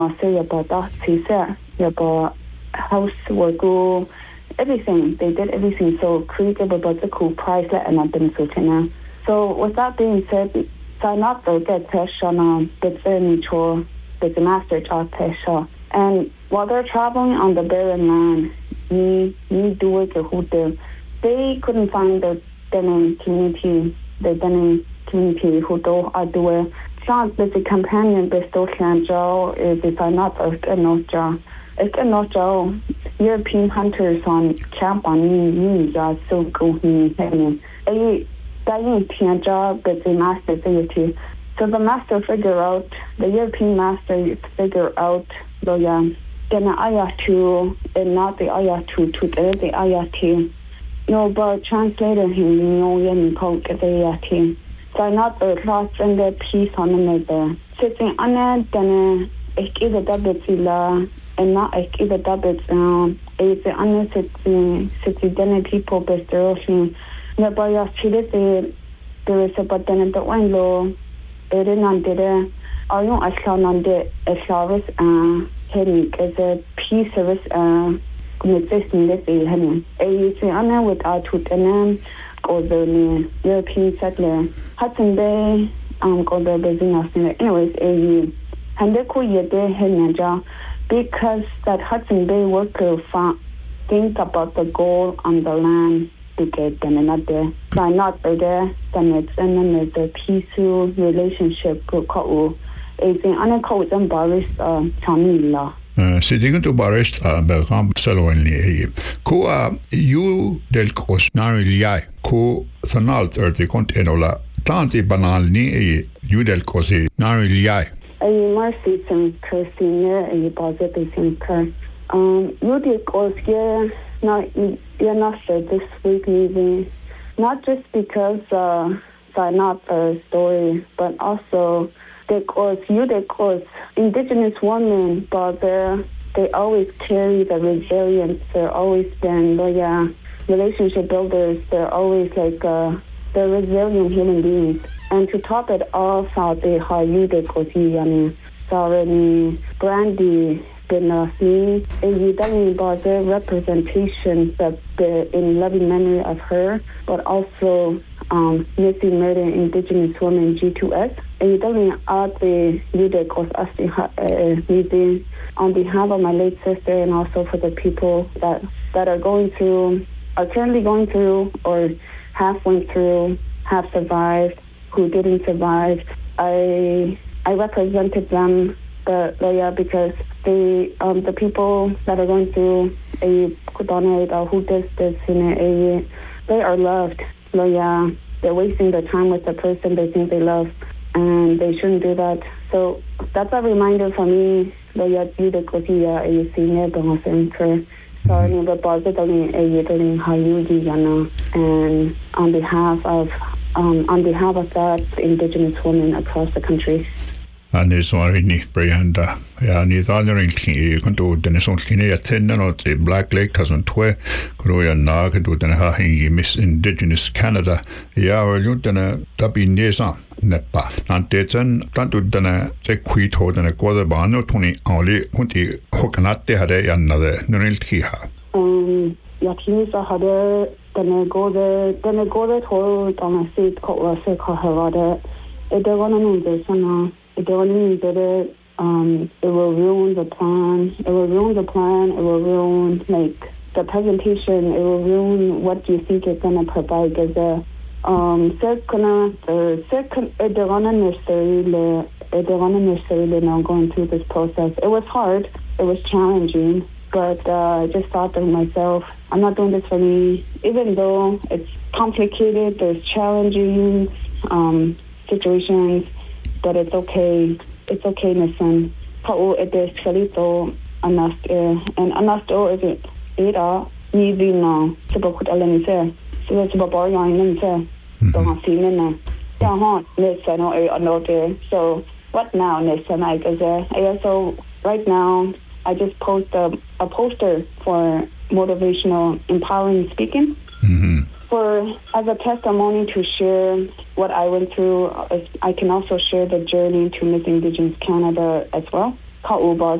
say about that, about housework, everything. They did everything so creative about the cool price and not been so now. So with that being said, so not the get pressure it's very mutual, it's a master job pressure. And while they're traveling on the barren land, you do it who do. They couldn't find the Benin community, who do it. Chance with the companion bestow Joe is if I'm not a Nostra. It's a Nostra. European hunters on camp on me, so go me. A dying job, but the master deity. So the master the European master figure out the Gana Ayatu and not the Ayatu to the Ayati. No, but translator him, no, yen poke the Ayati. So not the class and the piece on another. Sitting on it, then either double and not either double it's the unnecessary then people bestow. Nearby us, there is a button at the window. It is not there. I don't actually on the flowers headache as a piece of existing little henny. A honor without to the or the European settler. Hudson Bay, go the business. Anyways, and they could yet there hennaja because that Hudson Bay worker think about the goal on the land. Get them another. So not there, then it's a peaceful relationship. It's an uncalled and Boris Tamila. Sitting to Boris Belgam Saloni. Coa you del Cos Narilia, Co Thanalt or the Continola, Tanti Banalni, you del Cosi Narilia. A mercy some cursing there, a positive some curse. You did Cos, you're not sure this week maybe not just because not the story but also because indigenous women but they always carry the resilience. They're always been relationship builders. They're always like they're resilient human beings. And to top it off the how you sorry Brandy me about the representation that in loving memory of her, but also missing murder indigenous women G2S. And you tell me at the leader cause us on behalf of my late sister and also for the people that are currently going through or have went through, have survived, who didn't survive. I represented them because the people that are going through a kudane or who does this they are loved. They're wasting their time with the person they think they love and they shouldn't do that. So that's a reminder for me and on behalf of that indigenous women across the country. And it's already Brianda. Ni thanaring kanto denison kine attendant the Black Lake doesn't twe Kroya Nag to den hahingi Miss Indigenous Canada. Or Lutana Tabi Nesa Nepa. Nantetan tanto dana te quito than a quarter bano tony only hunti hokanate had another Nuril Kiha. Yakisa had then go there told on a seat called Rasa Kaharada. It don't want to know it don't mean that it will ruin the plan. It will ruin the plan. It will ruin the presentation. It will ruin what you think it's gonna provide as a it don't necessarily now going through this process. It was hard. It was challenging. But I just thought to myself, I'm not doing this for me. Even though it's complicated, there's challenging situations, but it's okay. It's okay, listen. How it is Felito and Anasto is it? Era, Nivi now. Subakut Alanise. So that's about Boyan. Don't have seen in there. Listen, I know there. So what now, listen? I guess so right now. I just post a poster for motivational, empowering speaking. As a testimony to share what I went through. I can also share the journey to Miss Indigenous Canada as well. Ka